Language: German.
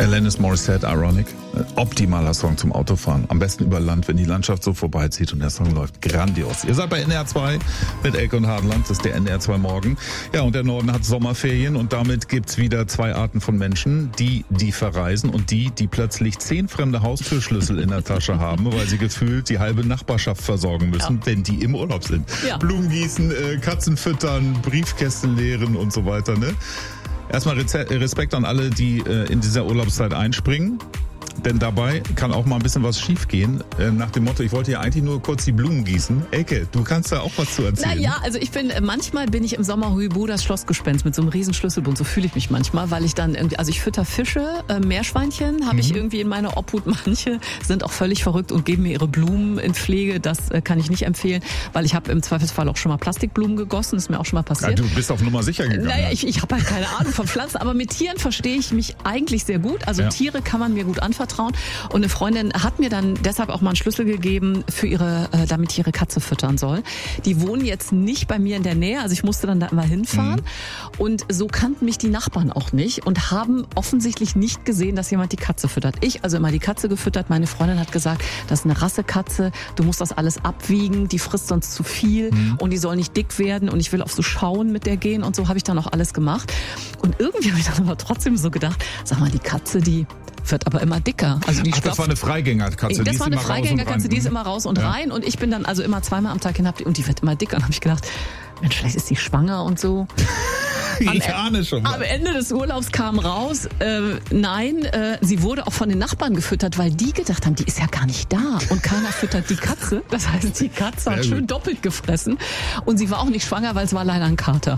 Alanis Morissette, Ironic. Optimaler Song zum Autofahren. Am besten über Land, wenn die Landschaft so vorbeizieht und der Song läuft. Grandios. Ihr seid bei NDR 2 mit Elke und Hardenland. Das ist der NDR 2 Morgen. Ja, und der Norden hat Sommerferien und damit gibt's wieder zwei Arten von Menschen. Die verreisen und die plötzlich 10 fremde Haustürschlüssel in der Tasche haben, weil sie gefühlt die halbe Nachbarschaft versorgen müssen, wenn die im Urlaub sind. Ja. Blumen gießen, Katzen füttern, Briefkästen leeren und so weiter, ne? Erstmal Respekt an alle, die in dieser Urlaubszeit einspringen. Denn dabei kann auch mal ein bisschen was schiefgehen. Nach dem Motto, ich wollte ja eigentlich nur kurz die Blumen gießen. Elke, du kannst da auch was zu erzählen. Naja, also manchmal bin ich im Sommer Huibu das Schlossgespenst mit so einem riesen Schlüsselbund. So fühle ich mich manchmal, weil ich dann irgendwie, also ich fütter Fische, Meerschweinchen habe ich irgendwie in meiner Obhut. Manche sind auch völlig verrückt und geben mir ihre Blumen in Pflege. Das kann ich nicht empfehlen, weil ich habe im Zweifelsfall auch schon mal Plastikblumen gegossen. Das ist mir auch schon mal passiert. Ja, du bist auf Nummer sicher gegangen. Naja, ich habe halt keine Ahnung von Pflanzen, aber mit Tieren verstehe ich mich eigentlich sehr gut. Also Tiere kann man mir gut anvertrauen. Und eine Freundin hat mir dann deshalb auch mal einen Schlüssel gegeben für damit ich ihre Katze füttern soll. Die wohnen jetzt nicht bei mir in der Nähe, also ich musste dann da immer hinfahren. Und so kannten mich die Nachbarn auch nicht und haben offensichtlich nicht gesehen, dass jemand die Katze füttert. Ich also immer die Katze gefüttert. Meine Freundin hat gesagt, das ist eine Rassekatze, du musst das alles abwiegen, die frisst sonst zu viel und die soll nicht dick werden und ich will auf so Schauen mit der gehen und so habe ich dann auch alles gemacht. Und irgendwie habe ich dann aber trotzdem so gedacht, sag mal, die Katze, die wird aber immer dicker. Also das war eine Freigängerkatze. Das war eine Freigängerkatze, die ist immer raus und rein. Und ich bin dann also immer zweimal am Tag hin und die wird immer dicker. Und habe ich gedacht, Mensch, vielleicht ist sie schwanger und so. Ich ahne schon mal. Am Ende des Urlaubs kam raus, nein, sie wurde auch von den Nachbarn gefüttert, weil die gedacht haben, die ist ja gar nicht da und keiner füttert die Katze. Das heißt, die Katze hat schön doppelt gefressen und sie war auch nicht schwanger, weil es war leider ein Kater.